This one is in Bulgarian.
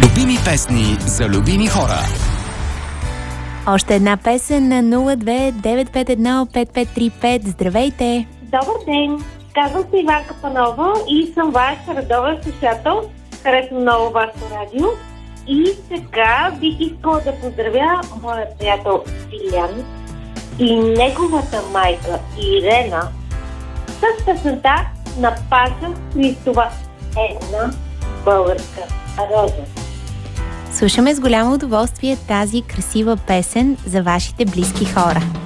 Любими песни за любими хора. Още една песен на 02-951-5535. Здравейте! Добър ден! Казвам се Иванка Панова и съм ваш редовен слушател. Харесвам много вашето радио. И сега бих искала да поздравя моя приятел Стилян и неговата майка Ирена с песента на Паша Христова "Една българска роза". Слушаме с голямо удоволствие тази красива песен за вашите близки хора.